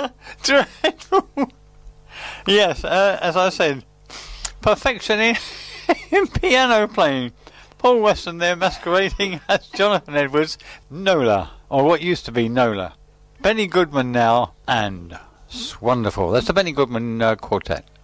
Dreadful. Yes, as I said, perfection in piano playing. Paul Weston there masquerading as Jonathan Edwards, Nola, or what used to be Nola. Benny Goodman now, and Wonderful. That's the Benny Goodman Quartet.